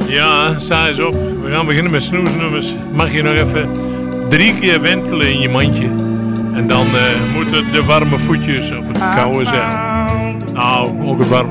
Ja, sta eens op. We gaan beginnen met snoesnummers. Mag je nog even 3 keer wentelen in je mandje. En dan moeten de warme voetjes op het koude zeil. Nou, ook het warme